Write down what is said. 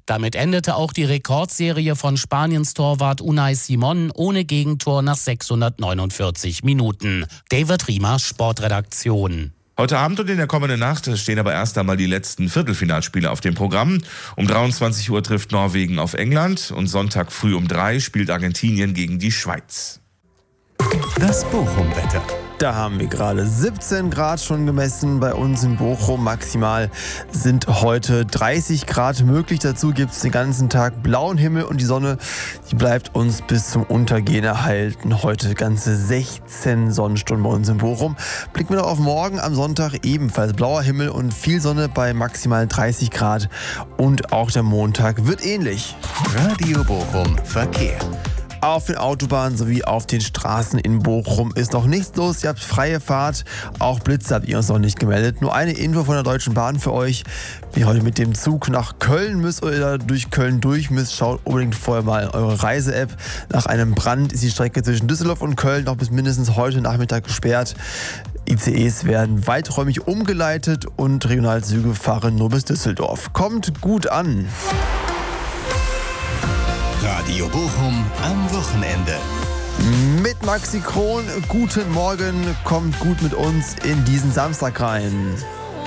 Damit endete auch die Rekordserie von Spaniens Torwart Unai Simón ohne Gegentor nach 649 Minuten. David Riemer, Sportredaktion. Heute Abend und in der kommenden Nacht stehen aber erst einmal die letzten Viertelfinalspiele auf dem Programm. Um 23 Uhr trifft Norwegen auf England und Sonntag früh um 3 spielt Argentinien gegen die Schweiz. Das Bochum-Wetter. Da haben wir gerade 17 Grad schon gemessen bei uns in Bochum. Maximal sind heute 30 Grad möglich. Dazu gibt es den ganzen Tag blauen Himmel und die Sonne, die bleibt uns bis zum Untergehen erhalten. Heute ganze 16 Sonnenstunden bei uns in Bochum. Blicken wir noch auf morgen am Sonntag, ebenfalls blauer Himmel und viel Sonne bei maximal 30 Grad. Und auch der Montag wird ähnlich. Radio Bochum Verkehr. Auf den Autobahnen sowie auf den Straßen in Bochum ist noch nichts los. Ihr habt freie Fahrt. Auch Blitze habt ihr uns noch nicht gemeldet. Nur eine Info von der Deutschen Bahn für euch. Wenn ihr heute mit dem Zug nach Köln müsst oder durch Köln durch müsst, schaut unbedingt vorher mal in eure Reise-App. Nach einem Brand ist die Strecke zwischen Düsseldorf und Köln noch bis mindestens heute Nachmittag gesperrt. ICEs werden weiträumig umgeleitet und Regionalzüge fahren nur bis Düsseldorf. Kommt gut an! Radio Bochum am Wochenende. Mit Maxi Kron, guten Morgen, kommt gut mit uns in diesen Samstag rein.